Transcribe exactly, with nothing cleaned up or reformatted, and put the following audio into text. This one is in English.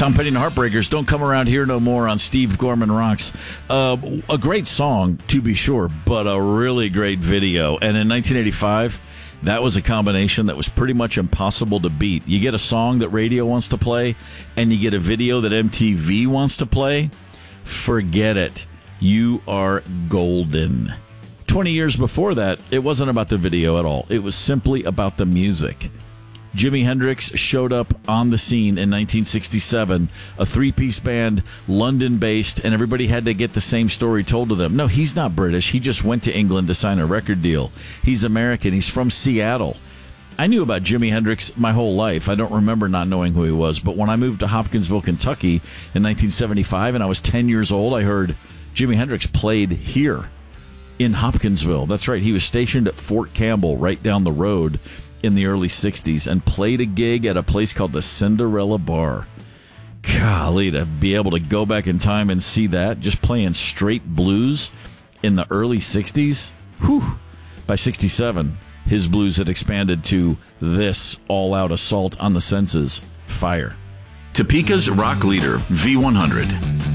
Tom Petty and the Heartbreakers, Don't Come Around Here No More on Steve Gorman Rocks. Uh, a great song, to be sure, but a really great video. And in nineteen eighty-five, that was a combination that was pretty much impossible to beat. You get a song that radio wants to play, and you get a video that M T V wants to play. Forget it. You are golden. twenty years before that, it wasn't about the video at all. It was simply about the music. Jimi Hendrix showed up on the scene in nineteen sixty-seven, a three-piece band, London-based, and everybody had to get the same story told to them. No, he's not British. He just went to England to sign a record deal. He's American. He's from Seattle. I knew about Jimi Hendrix my whole life. I don't remember not knowing who he was, but when I moved to Hopkinsville, Kentucky in nineteen seventy-five, and I was ten years old, I heard Jimi Hendrix played here in Hopkinsville. That's right. He was stationed at Fort Campbell right down the road in the early sixties and played a gig at a place called the Cinderella Bar. Golly, to be able to go back in time and see that, just playing straight blues in the early sixties. Whew. By sixty-seven, his blues had expanded to this all-out assault on the senses, Fire. Topeka's rock leader, V one hundred.